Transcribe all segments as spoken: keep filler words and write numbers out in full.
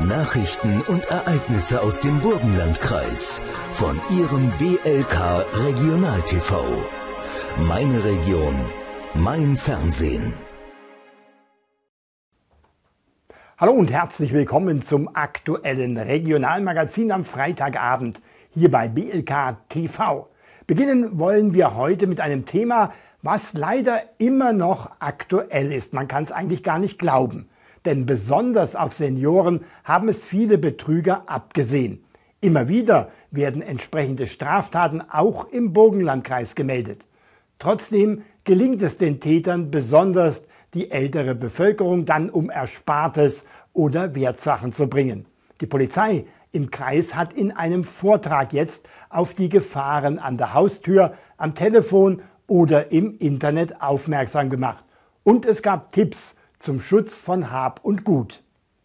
Nachrichten und Ereignisse aus dem Burgenlandkreis von Ihrem W L K Regional T V. Meine Region, mein Fernsehen. Hallo und herzlich willkommen zum aktuellen Regionalmagazin am Freitagabend hier bei B L K T V. Beginnen wollen wir heute mit einem Thema, was leider immer noch aktuell ist. Man kann es eigentlich gar nicht glauben. Denn besonders auf Senioren haben es viele Betrüger abgesehen. Immer wieder werden entsprechende Straftaten auch im Burgenlandkreis gemeldet. Trotzdem gelingt es den Tätern, besonders die ältere Bevölkerung, dann um Erspartes oder Wertsachen zu bringen. Die Polizei im Kreis hat in einem Vortrag jetzt auf die Gefahren an der Haustür, am Telefon oder im Internet aufmerksam gemacht. Und es gab Tipps zum Schutz von Hab und Gut.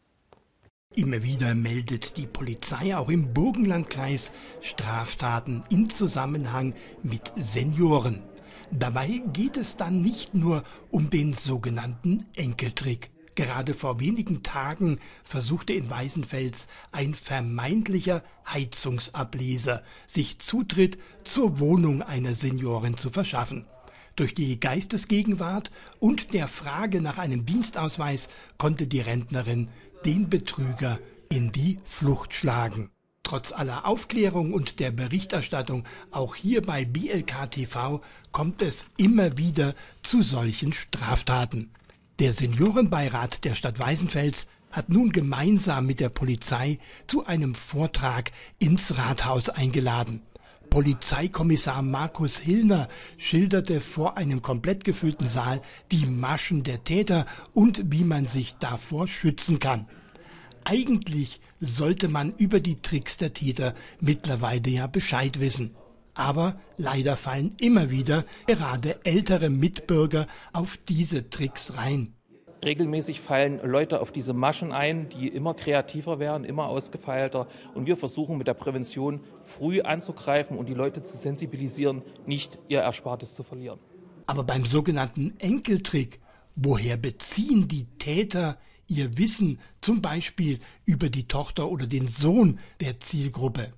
Immer wieder meldet die Polizei auch im Burgenlandkreis Straftaten in Zusammenhang mit Senioren. Dabei geht es dann nicht nur um den sogenannten Enkeltrick. Gerade vor wenigen Tagen versuchte in Weißenfels ein vermeintlicher Heizungsableser, sich Zutritt zur Wohnung einer Seniorin zu verschaffen. Durch die Geistesgegenwart und der Frage nach einem Dienstausweis konnte die Rentnerin den Betrüger in die Flucht schlagen. Trotz aller Aufklärung und der Berichterstattung, auch hier bei B L K T V, kommt es immer wieder zu solchen Straftaten. Der Seniorenbeirat der Stadt Weißenfels hat nun gemeinsam mit der Polizei zu einem Vortrag ins Rathaus eingeladen. Polizeikommissar Markus Hillner schilderte vor einem komplett gefüllten Saal die Maschen der Täter und wie man sich davor schützen kann. Eigentlich sollte man über die Tricks der Täter mittlerweile ja Bescheid wissen. Aber leider fallen immer wieder gerade ältere Mitbürger auf diese Tricks rein. Regelmäßig fallen Leute auf diese Maschen ein, die immer kreativer werden, immer ausgefeilter. Und wir versuchen mit der Prävention früh anzugreifen und die Leute zu sensibilisieren, nicht ihr Erspartes zu verlieren. Aber beim sogenannten Enkeltrick, woher beziehen die Täter ihr Wissen, zum Beispiel über die Tochter oder den Sohn der Zielgruppe?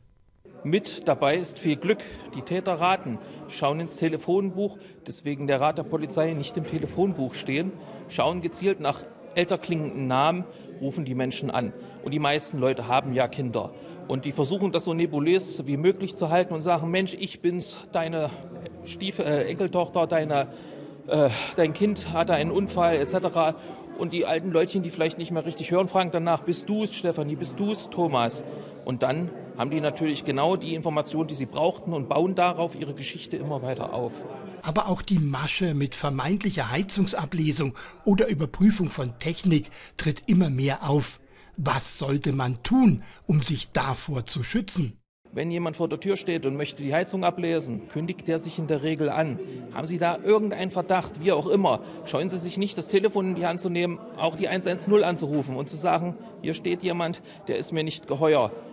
Mit dabei ist viel Glück. Die Täter raten, schauen ins Telefonbuch, deswegen der Rat der Polizei, nicht im Telefonbuch stehen, schauen gezielt nach älter klingenden Namen, rufen die Menschen an. Und die meisten Leute haben ja Kinder. Und die versuchen das so nebulös wie möglich zu halten und sagen, Mensch, ich bin's, deine Stief äh, Enkeltochter, deine, äh, dein Kind hatte einen Unfall et cetera. Und die alten Leutchen, die vielleicht nicht mehr richtig hören, fragen danach, bist du es, Stefanie, bist du es, Thomas? Und dann haben die natürlich genau die Informationen, die sie brauchten und bauen darauf ihre Geschichte immer weiter auf. Aber auch die Masche mit vermeintlicher Heizungsablesung oder Überprüfung von Technik tritt immer mehr auf. Was sollte man tun, um sich davor zu schützen? Wenn jemand vor der Tür steht und möchte die Heizung ablesen, kündigt der sich in der Regel an. Haben Sie da irgendeinen Verdacht, wie auch immer, scheuen Sie sich nicht, das Telefon in die Hand zu nehmen, auch die eins eins null anzurufen und zu sagen, hier steht jemand, der ist mir nicht geheuer.